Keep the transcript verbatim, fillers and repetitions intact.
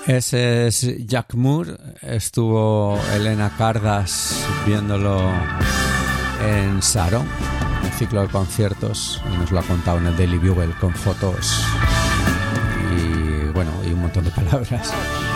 Ese es Jack Moore. Estuvo Elena Cardas viéndolo en Sarón, un ciclo de conciertos, y nos lo ha contado en el Daily Bugle con fotos y bueno, y un montón de palabras.